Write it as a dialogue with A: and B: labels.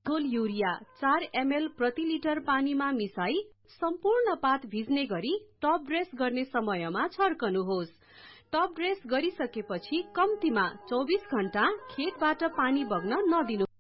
A: झोल urea 4 ml प्रति litre पानीमा मिसाई सम्पूर्ण पात भिज्ने गरी टप ड्रेस गर्ने समयमा छर्कनुहोस्। टप ड्रेस गरिसकेपछि कम्तीमा 24 घण्टा खेतबाट पानी बग्न नदिनु।